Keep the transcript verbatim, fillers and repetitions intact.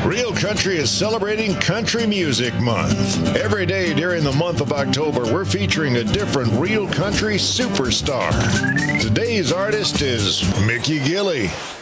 Real Country is celebrating Country Music Month. Every day during the month of October, we're featuring a different Real Country superstar. Today's artist is Mickey Gilley.